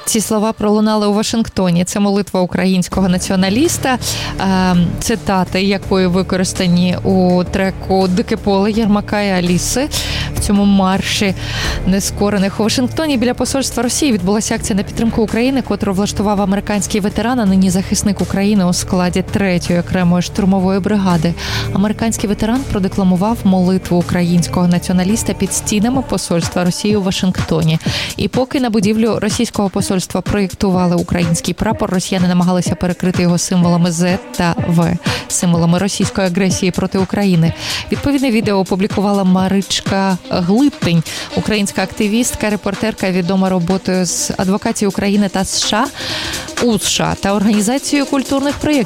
Ці слова пролунали у Вашингтоні. Це молитва українського націоналіста, цитати якої використані у треку «Дике поле» Єрмака і Аліси. В цьому марші нескорених у Вашингтоні біля посольства Росії відбулася акція на підтримку України, котру влаштував американський ветеран, а нині захисник України у складі 3-ї окремої штурмової бригади. Американський ветеран продекламував молитву українського націоналіста під стінами посольства Росії у Вашингтоні. І поки на будівлю російського посольства проєктували український прапор, росіяни намагалися перекрити його символами Z та V, символами російської агресії проти України. Відповідне відео опублікувала Маричка Глиптень, українська активістка, репортерка, відома роботою з адвокації України та США та Організацією культурних проєктів